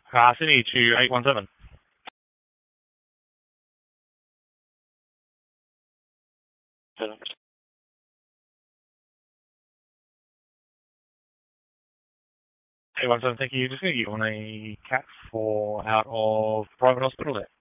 Sydney to 817. 817, thank you. Just going to get you on a cat for out of private hospital there.